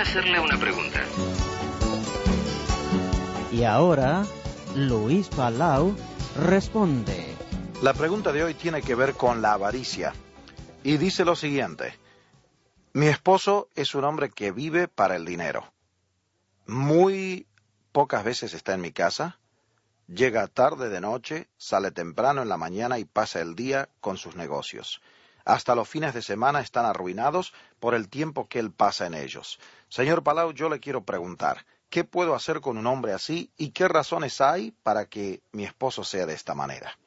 hacerle una pregunta. Y ahora, Luis Palau responde. La pregunta de hoy tiene que ver con la avaricia. Y dice lo siguiente: mi esposo es un hombre que vive para el dinero. Muy pocas veces está en mi casa. Llega tarde de noche, sale temprano en la mañana y pasa el día con sus negocios. Hasta los fines de semana están arruinados por el tiempo que él pasa en ellos. Señor Palau, yo le quiero preguntar, ¿qué puedo hacer con un hombre así y qué razones hay para que mi esposo sea de esta manera?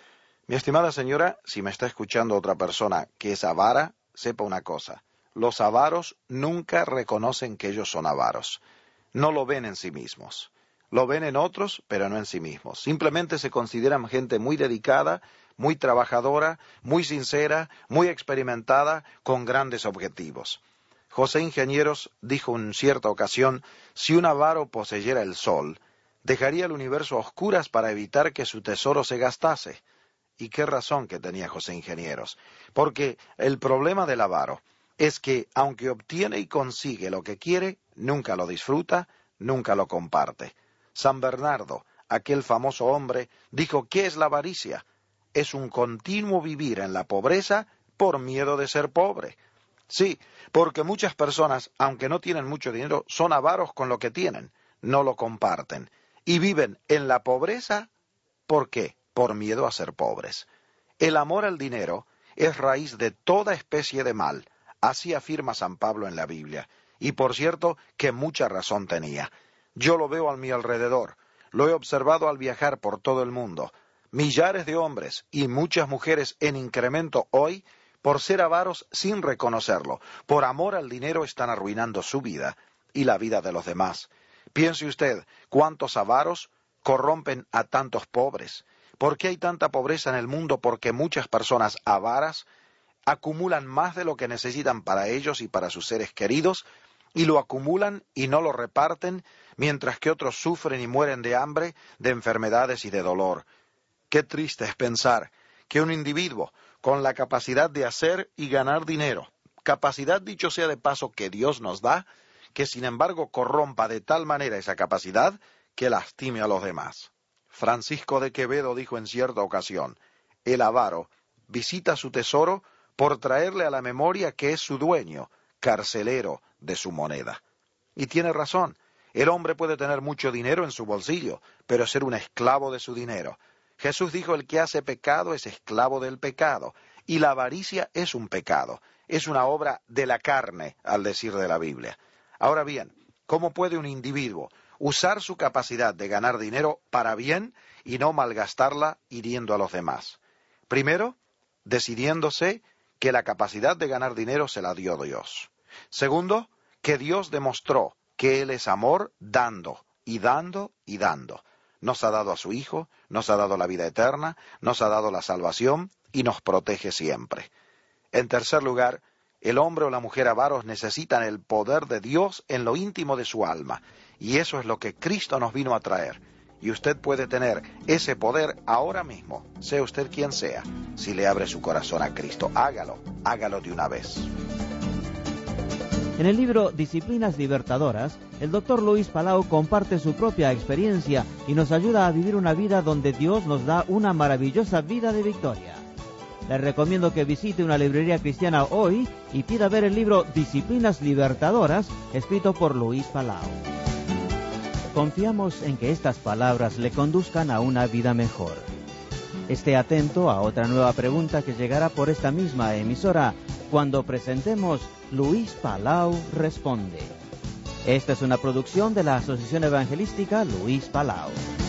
Mi estimada señora, si me está escuchando otra persona que es avara, sepa una cosa: los avaros nunca reconocen que ellos son avaros. No lo ven en sí mismos. Lo ven en otros, pero no en sí mismos. Simplemente se consideran gente muy dedicada, muy trabajadora, muy sincera, muy experimentada, con grandes objetivos. José Ingenieros dijo en cierta ocasión: si un avaro poseyera el sol, dejaría el universo a oscuras para evitar que su tesoro se gastase. ¿Y qué razón que tenía José Ingenieros? Porque el problema del avaro es que, aunque obtiene y consigue lo que quiere, nunca lo disfruta, nunca lo comparte. San Bernardo, aquel famoso hombre, dijo: ¿qué es la avaricia? Es un continuo vivir en la pobreza por miedo de ser pobre. Sí, porque muchas personas, aunque no tienen mucho dinero, son avaros con lo que tienen, no lo comparten, y viven en la pobreza. ¿Por qué? Por miedo a ser pobres. El amor al dinero es raíz de toda especie de mal, así afirma San Pablo en la Biblia, y por cierto que mucha razón tenía. Yo lo veo a mi alrededor, lo he observado al viajar por todo el mundo. Millares de hombres y muchas mujeres en incremento hoy, por ser avaros sin reconocerlo, por amor al dinero, están arruinando su vida y la vida de los demás. Piense usted, ¿cuántos avaros corrompen a tantos pobres? ¿Por qué hay tanta pobreza en el mundo? Porque muchas personas avaras acumulan más de lo que necesitan para ellos y para sus seres queridos, y lo acumulan y no lo reparten, mientras que otros sufren y mueren de hambre, de enfermedades y de dolor. Qué triste es pensar que un individuo con la capacidad de hacer y ganar dinero, capacidad, dicho sea de paso, que Dios nos da, que sin embargo corrompa de tal manera esa capacidad que lastime a los demás. Francisco de Quevedo dijo en cierta ocasión: el avaro visita su tesoro por traerle a la memoria que es su dueño, carcelero de su moneda. Y tiene razón. El hombre puede tener mucho dinero en su bolsillo, pero ser un esclavo de su dinero. Jesús dijo: el que hace pecado es esclavo del pecado. Y la avaricia es un pecado. Es una obra de la carne, al decir de la Biblia. Ahora bien, ¿cómo puede un individuo usar su capacidad de ganar dinero para bien y no malgastarla hiriendo a los demás? Primero, decidiéndose que la capacidad de ganar dinero se la dio Dios. Segundo, que Dios demostró que Él es amor dando y dando y dando. Nos ha dado a su Hijo, nos ha dado la vida eterna, nos ha dado la salvación y nos protege siempre. En tercer lugar, el hombre o la mujer avaros necesitan el poder de Dios en lo íntimo de su alma, y eso es lo que Cristo nos vino a traer. Y usted puede tener ese poder ahora mismo, sea usted quien sea, si le abre su corazón a Cristo. Hágalo de una vez. En el libro Disciplinas Libertadoras, el Dr. Luis Palau comparte su propia experiencia y nos ayuda a vivir una vida donde Dios nos da una maravillosa vida de victoria. Les recomiendo que visite una librería cristiana hoy y pida ver el libro Disciplinas Libertadoras, escrito por Luis Palau. Confiamos en que estas palabras le conduzcan a una vida mejor. Esté atento a otra nueva pregunta que llegará por esta misma emisora cuando presentemos Luis Palau Responde. Esta es una producción de la Asociación Evangelística Luis Palau.